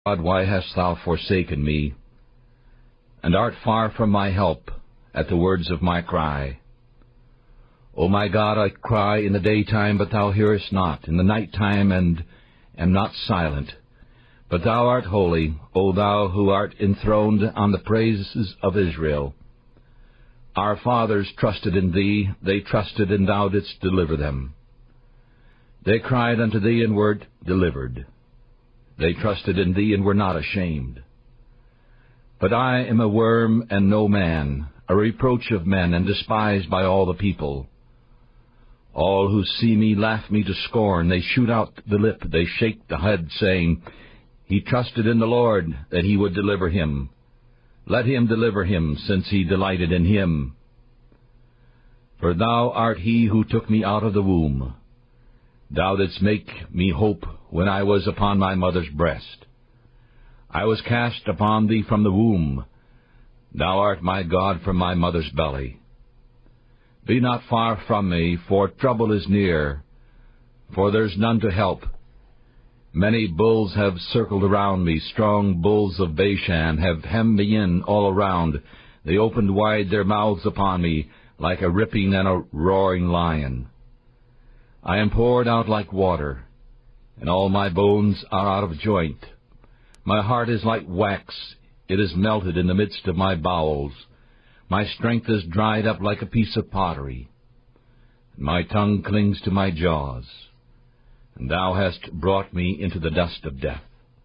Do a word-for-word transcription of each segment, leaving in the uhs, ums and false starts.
God, why hast thou forsaken me, and art far from my help at the words of my cry? O my God, I cry in the daytime, but thou hearest not, in the night time, and am not silent. But thou art holy, O thou who art enthroned on the praises of Israel. Our fathers trusted in thee, they trusted, and thou didst deliver them. They cried unto thee, and wert delivered. They trusted in thee, and were not ashamed. But I am a worm and no man, a reproach of men, and despised by all the people. All who see me laugh me to scorn. They shoot out the lip, they shake the head, saying, He trusted in the Lord, that he would deliver him. Let him deliver him, since he delighted in him. For thou art he who took me out of the womb. Thou didst make me hope when I was upon my mother's breast. I was cast upon thee from the womb. Thou art my God from my mother's belly. Be not far from me, for trouble is near, for there's none to help. Many bulls have circled around me, strong bulls of Bashan have hemmed me in all around. They opened wide their mouths upon me, like a ripping and a roaring lion. I am poured out like water, and all my bones are out of joint. My heart is like wax, it is melted in the midst of my bowels. My strength is dried up like a piece of pottery. My tongue clings to my jaws, and thou hast brought me into the dust of death.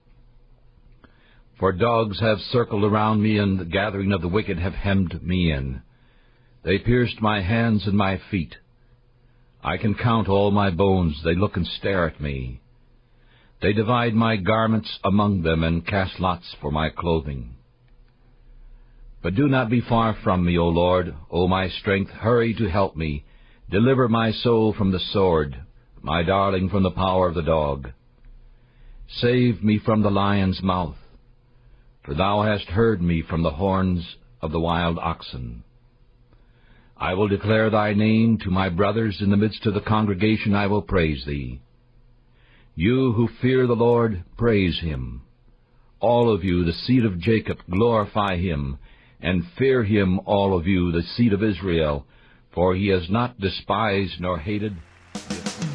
For dogs have circled around me, and the gathering of the wicked have hemmed me in. They pierced my hands and my feet. I can count all my bones, they look and stare at me. They divide my garments among them, and cast lots for my clothing. But do not be far from me, O Lord, O my strength, hurry to help me. Deliver my soul from the sword, my darling from the power of the dog. Save me from the lion's mouth, for thou hast heard me from the horns of the wild oxen. I will declare thy name to my brothers. In the midst of the congregation I will praise thee. You who fear the Lord, praise him. All of you, the seed of Jacob, glorify him, and fear him, all of you, the seed of Israel, for he has not despised nor hated